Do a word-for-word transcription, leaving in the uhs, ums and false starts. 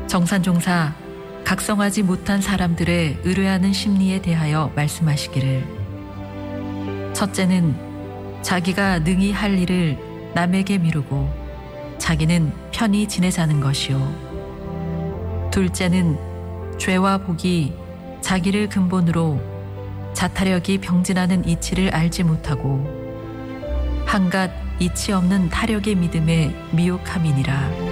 정산종사 각성하지 못한 사람들의 의뢰하는 심리에 대하여 말씀하시기를, 첫째는 자기가 능히 할 일을 남에게 미루고 자기는 편히 지내자는 것이요, 둘째는 죄와 복이 자기를 근본으로 자타력이 병진하는 이치를 알지 못하고 한갓 이치 없는 타력의 믿음에 미혹함이니라.